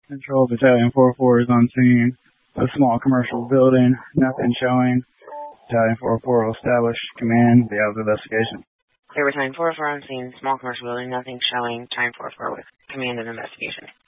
Control Battalion 404 is on scene. A small commercial building, nothing showing. Battalion 404 will establish command, be out of investigation. Clear Battalion 404 on scene, small commercial building, nothing showing, Battalion 404 with command of investigation.